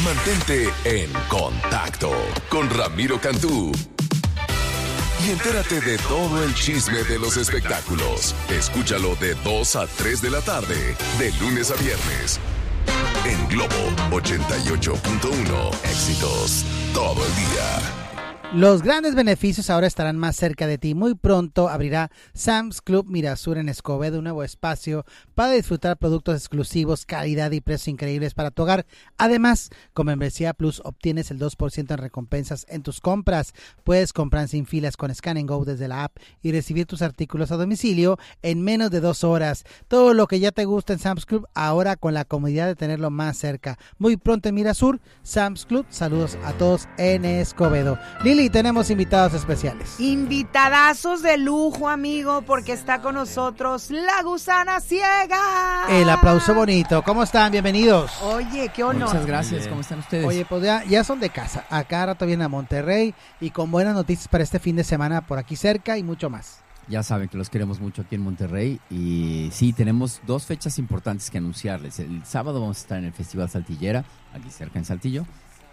Mantente en contacto con Ramiro Cantú. Y entérate de todo el chisme de los espectáculos. Escúchalo de 2 a 3 de la tarde, de lunes a viernes. En Globo 88.1. Éxitos todo el día. Los grandes beneficios ahora estarán más cerca de ti. Muy pronto abrirá Sam's Club Mirasur en Escobedo, un nuevo espacio para disfrutar productos exclusivos, calidad y precios increíbles para tu hogar. Además, con Membresía Plus obtienes el 2% en recompensas en tus compras. Puedes comprar sin filas con Scan & Go desde la app y recibir tus artículos a domicilio en menos de 2 horas. Todo lo que ya te gusta en Sam's Club, ahora con la comodidad de tenerlo más cerca. Muy pronto en Mirasur, Sam's Club. Saludos a todos en Escobedo. Lili, tenemos invitados especiales. Invitadazos de lujo, amigo, porque está con nosotros la Gusana Ciega. El aplauso bonito. ¿Cómo están? Bienvenidos. Oye, qué honor. Muchas gracias. ¿Cómo están ustedes? Oye, pues ya son de casa. A cada rato vienen a Monterrey y con buenas noticias para este fin de semana por aquí cerca y mucho más. Ya saben que los queremos mucho aquí en Monterrey y sí, tenemos 2 fechas importantes que anunciarles. El sábado vamos a estar en el Festival Saltillera, aquí cerca en Saltillo.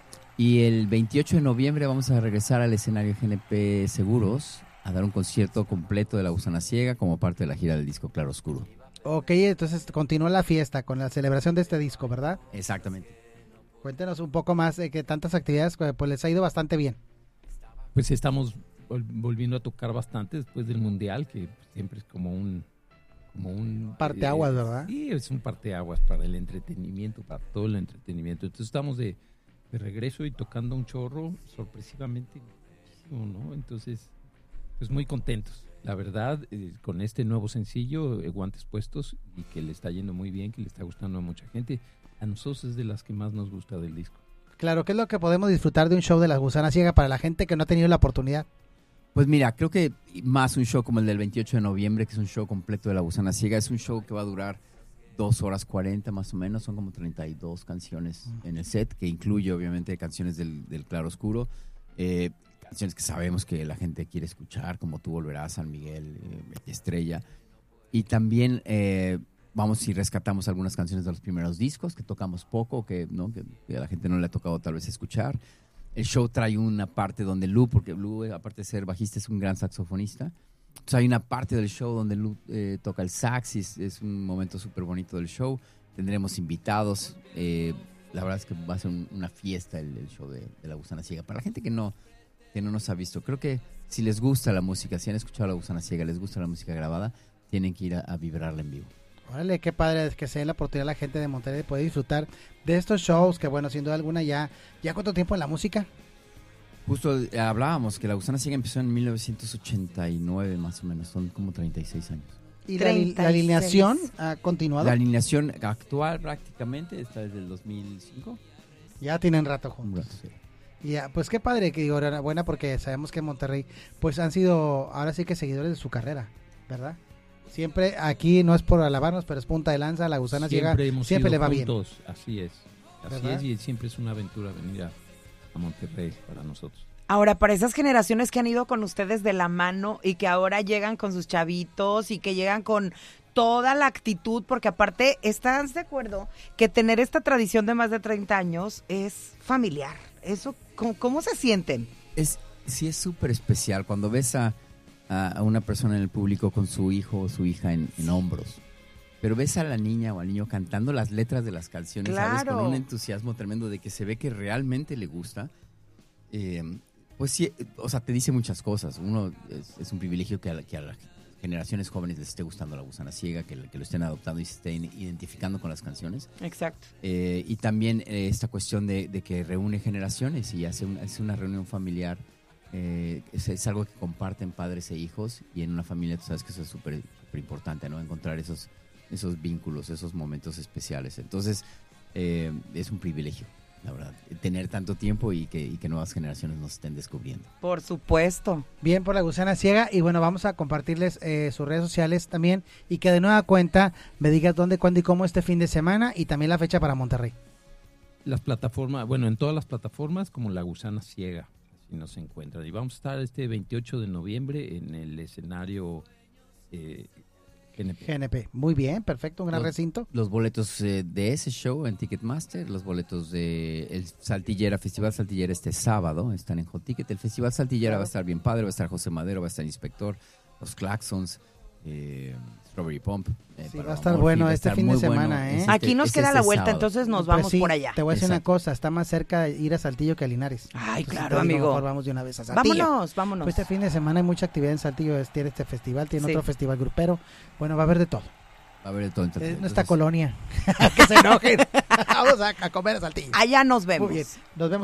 Y el 28 de noviembre vamos a regresar al escenario GNP Seguros a dar un concierto completo de La Gusana Ciega como parte de la gira del disco Claroscuro. Ok, entonces continúa la fiesta con la celebración de este disco, ¿verdad? Exactamente. Cuéntenos un poco más de que tantas actividades, pues les ha ido bastante bien. Pues estamos volviendo a tocar bastante después del Mundial, que siempre es como un parteaguas, ¿verdad? Sí, es un parteaguas para el entretenimiento, para todo el entretenimiento. Entonces estamos de regreso y tocando un chorro sorpresivamente muchísimo, ¿no? Entonces, pues muy contentos, la verdad, con este nuevo sencillo, Guantes Puestos, y que le está yendo muy bien, que le está gustando a mucha gente. A nosotros es de las que más nos gusta del disco. Claro, ¿qué es lo que podemos disfrutar de un show de La Gusana Ciega para la gente que no ha tenido la oportunidad? Pues mira, creo que más un show como el del 28 de noviembre, que es un show completo de La Gusana Ciega, es un show que va a durar 2 horas 40 más o menos, son como 32 canciones en el set, que incluye obviamente canciones del Claroscuro, canciones que sabemos que la gente quiere escuchar, como Tú Volverás, San Miguel, Estrella, y también vamos y rescatamos algunas canciones de los primeros discos, que tocamos poco, que a la gente no le ha tocado tal vez escuchar. El show trae una parte donde Lu, porque Lu, aparte de ser bajista, es un gran saxofonista. Entonces hay una parte del show donde Lu toca el sax y es un momento súper bonito del show. Tendremos invitados. La verdad es que va a ser una fiesta el show de La Gusana Ciega. Para la gente que no nos ha visto, creo que si les gusta la música, si han escuchado La Gusana Ciega, les gusta la música grabada, tienen que ir a vibrarla en vivo. Órale, qué padre es que se dé la oportunidad a la gente de Monterrey de poder disfrutar de estos shows, que bueno, sin duda alguna ¿ya cuánto tiempo en la música? Justo hablábamos que La Gusana Ciega empezó en 1989 más o menos, son como 36 años. ¿Y la alineación ha continuado? La alineación actual prácticamente está desde el 2005. Ya tienen rato juntos. Sí. Ya, pues qué padre, que digo, enhorabuena, porque sabemos que en Monterrey pues han sido ahora sí que seguidores de su carrera, ¿verdad? Siempre aquí, no es por alabarnos, pero es punta de lanza, La Gusana Ciega siempre le va juntos, bien. Así es, y siempre es una aventura venir a Monterrey para nosotros. Ahora, para esas generaciones que han ido con ustedes de la mano y que ahora llegan con sus chavitos y que llegan con toda la actitud, porque aparte, ¿estás de acuerdo que tener esta tradición de más de 30 años es familiar? Eso, ¿cómo se sienten? Sí, es súper especial cuando ves a una persona en el público con su hijo o su hija en hombros. Pero ves a la niña o al niño cantando las letras de las canciones, claro, ¿sabes? Con un entusiasmo tremendo de que se ve que realmente le gusta. Pues sí, o sea, te dice muchas cosas. Uno, es un privilegio que a las generaciones jóvenes les esté gustando La Gusana Ciega, que lo estén adoptando y se estén identificando con las canciones. Exacto. Y también esta cuestión de que reúne generaciones y hace una reunión familiar. Es algo que comparten padres e hijos, y en una familia tú sabes que eso es súper importante, ¿no? Encontrar esos vínculos, esos momentos especiales. Entonces es un privilegio, la verdad, tener tanto tiempo y que nuevas generaciones nos estén descubriendo. Por supuesto. Bien por La Gusana Ciega, y bueno, vamos a compartirles sus redes sociales también, y que de nueva cuenta me digas dónde, cuándo y cómo este fin de semana, y también la fecha para Monterrey. Las plataformas, bueno, en todas las plataformas como La Gusana Ciega, así nos encuentran. Y vamos a estar este 28 de noviembre en el escenario GNP. Muy bien, perfecto, un gran recinto. Los boletos de ese show en Ticketmaster, los boletos de el Festival Saltillera este sábado están en Hot Ticket. El Festival Saltillera va a estar bien padre, va a estar José Madero, va a estar Inspector, los Claxons, Strawberry Pump. Sí, va a estar bueno este fin de semana, bueno. Aquí nos queda la vuelta, sábado. entonces nos Pues vamos sí, por allá. Te voy a decir una Exacto. cosa, está más cerca de ir a Saltillo que a Linares. Ay, Entonces, claro, te digo, amigo. Mejor vamos de una vez a Saltillo. Vámonos. Pues este fin de semana hay mucha actividad en Saltillo, tiene este festival, tiene Sí. otro festival grupero. Bueno, va a haber de todo. Va a haber de todo. Entonces, Es nuestra colonia. Que se enojen. Vamos a comer a Saltillo. Allá nos vemos. Muy bien, nos vemos.